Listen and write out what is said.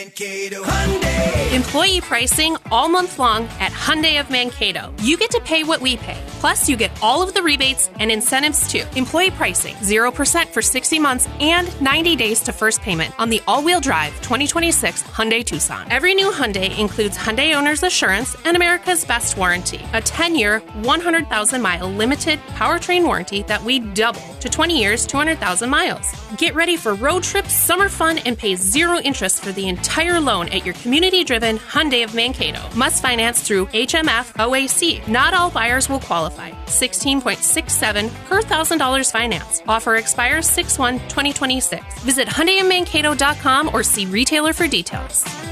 Mankato. Hyundai. Employee pricing all month long at Hyundai of Mankato. You get to pay what we pay. Plus, you get all of the rebates and incentives too. Employee pricing, 0% for 60 months and 90 days to first payment on the all-wheel drive 2026 Hyundai Tucson. Every new Hyundai includes Hyundai Owner's Assurance and America's Best Warranty, a 10-year, 100,000-mile limited powertrain warranty that we double to 20 years, 200,000 miles. Get ready for road trips, summer fun, and pay zero interest for the entire loan at your community-driven Hyundai of Mankato. Must finance through HMF OAC. Not all buyers will qualify. 16.67 per $1,000 finance. Offer expires 6/1/2026. Visit HyundaiofMankato.com or see retailer for details.